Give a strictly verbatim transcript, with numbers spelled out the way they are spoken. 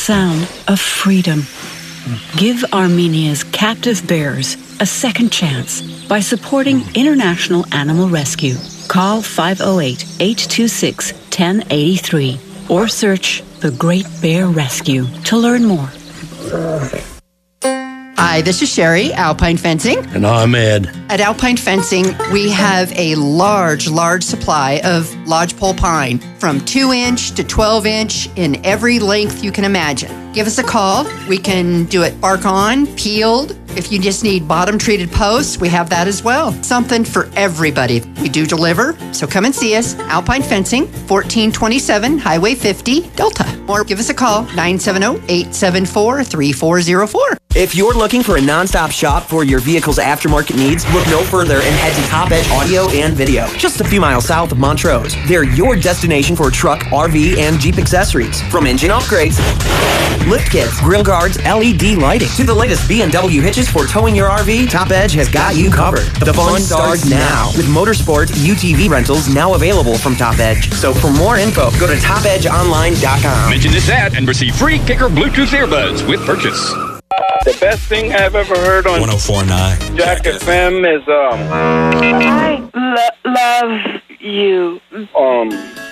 sound of freedom. Give Armenia's captive bears a second chance by supporting International Animal Rescue. Call five oh eight, eight two six, one oh eight three or search The Great Bear Rescue to learn more. Hi, this is Sherry, Alpine Fencing. And I'm Ed. At Alpine Fencing, we have a large, large supply of lodgepole pine from two inch to twelve inch in every length you can imagine. Give us a call. We can do it bark on, peeled. If you just need bottom treated posts, we have that as well. Something for everybody. We do deliver, so come and see us. Alpine Fencing, fourteen twenty-seven Highway fifty, Delta. Or give us a call, nine seven zero, eight seven four, three four zero four. If you're looking for a nonstop shop for your vehicle's aftermarket needs, look no further and head to Top Edge Audio and Video. Just a few miles south of Montrose. They're your destination for truck, R V, and Jeep accessories. From engine upgrades, lift kits, grill guards, L E D lighting, to the latest B M W hitches for towing your R V, Top Edge has got you covered. The fun starts now with Motorsport U T V rentals now available from Top Edge. So for more info, go to top edge online dot com. Mention this ad and receive free Kicker Bluetooth earbuds with purchase. The best thing I've ever heard on one oh four point nine Jack F M is um I lo- love you. um